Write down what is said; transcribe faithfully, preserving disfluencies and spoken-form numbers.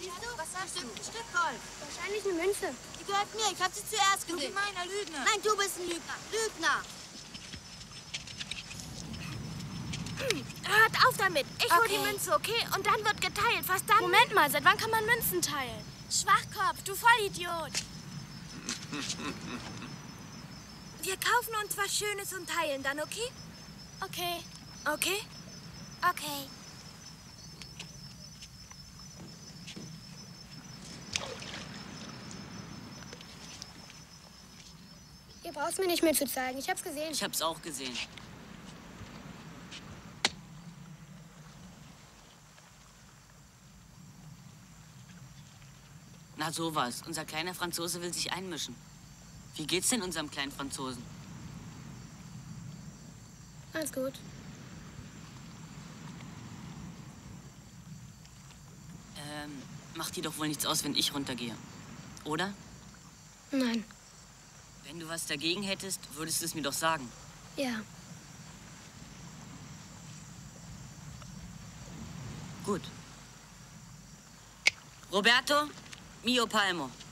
Siehst du? Was sagst du? Ein Stück Gold. Wahrscheinlich eine Münze. Die gehört mir. Ich habe sie zuerst Du gesehen. gemeiner Lügner. Nein, du bist ein Lügner. Lügner. Hört auf damit. Ich hol die Okay. Münze, okay? Und dann wird geteilt. Was dann? Moment mal, seit wann kann man Münzen teilen? Schwachkopf, du Vollidiot. Wir kaufen uns was Schönes und teilen dann, okay? Okay. Okay? Okay. Ihr braucht mir nicht mehr zu zeigen. Ich hab's gesehen. Ich hab's auch gesehen. Na sowas. Unser kleiner Franzose will sich einmischen. Wie geht's denn unserem kleinen Franzosen? Alles gut. Ähm, macht dir doch wohl nichts aus, wenn ich runtergehe. Oder? Nein. Wenn du was dagegen hättest, würdest du es mir doch sagen. Ja. Gut. Roberto, mio palmo.